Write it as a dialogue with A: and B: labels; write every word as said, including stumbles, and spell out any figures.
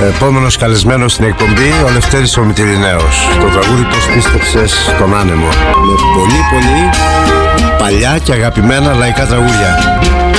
A: Επόμενος καλεσμένος στην εκπομπή, ο Λευτέρης ο Μητυριναίος. Το τραγούδι «Πώς πίστεψες τον άνεμο». Με πολύ πολύ παλιά και αγαπημένα λαϊκά τραγούδια.